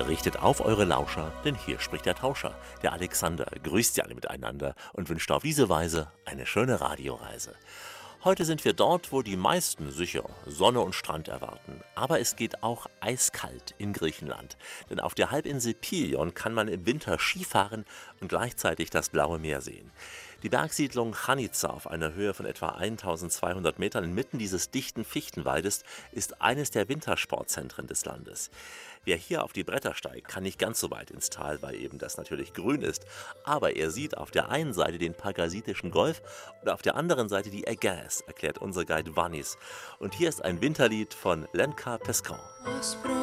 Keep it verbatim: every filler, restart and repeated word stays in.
Richtet auf eure Lauscher, denn hier spricht der Tauscher. Der Alexander grüßt Sie alle miteinander und wünscht auf diese Weise eine schöne Radioreise. Heute sind wir dort, wo die meisten sicher Sonne und Strand erwarten. Aber es geht auch eiskalt in Griechenland. Denn auf der Halbinsel Pilion kann man im Winter Skifahren und gleichzeitig das blaue Meer sehen. Die Bergsiedlung Chanica auf einer Höhe von etwa eintausendzweihundert Metern inmitten dieses dichten Fichtenwaldes ist eines der Wintersportzentren des Landes. Wer hier auf die Bretter steigt, kann nicht ganz so weit ins Tal, weil eben das natürlich grün ist. Aber er sieht auf der einen Seite den Pagasitischen Golf und auf der anderen Seite die Ägäis, erklärt unser Guide Vannis. Und hier ist ein Winterlied von Lenka Peskan.